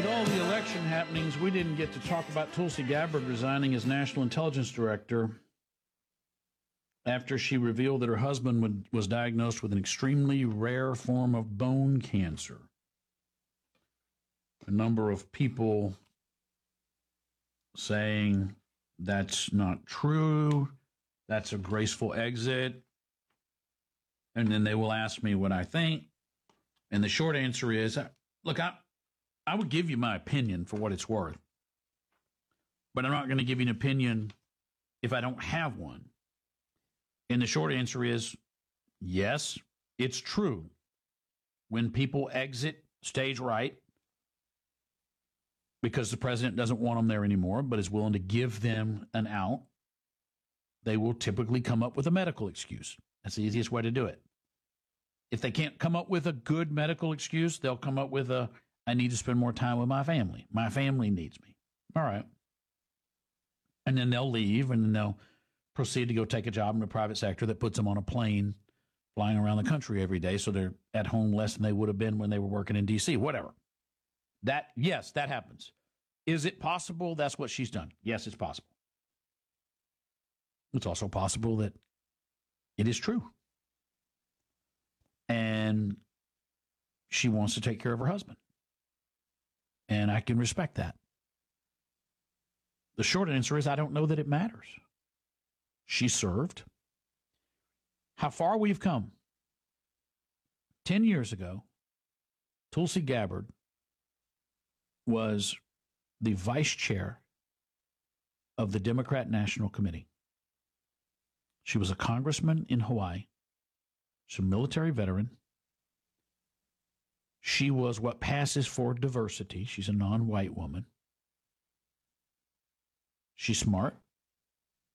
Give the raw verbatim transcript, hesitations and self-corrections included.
With all the election happenings, we didn't get to talk about Tulsi Gabbard resigning as National Intelligence Director after she revealed that her husband would, was diagnosed with an extremely rare form of bone cancer. A number of people saying that's not true, that's a graceful exit, and then they will ask me what I think. And the short answer is, look, I, I would give you my opinion for what it's worth, but I'm not going to give you an opinion if I don't have one. And the short answer is, yes, it's true. When people exit stage right because the president doesn't want them there anymore, but is willing to give them an out, they will typically come up with a medical excuse. That's the easiest way to do it. If they can't come up with a good medical excuse, they'll come up with a, I need to spend more time with my family. My family needs me. All right. And then they'll leave, and then they'll proceed to go take a job in the private sector that puts them on a plane flying around the country every day, so they're at home less than they would have been when they were working in D C, whatever. That, yes, that happens. Is it possible that's what she's done? Yes, it's possible. It's also possible that it is true. And she wants to take care of her husband. And I can respect that. The short answer is I don't know that it matters. She served. How far we've come. Ten years ago, Tulsi Gabbard was the vice chair of the Democrat National Committee. She was a congressman in Hawaii. She's a military veteran. She was what passes for diversity. She's a non-white woman. She's smart.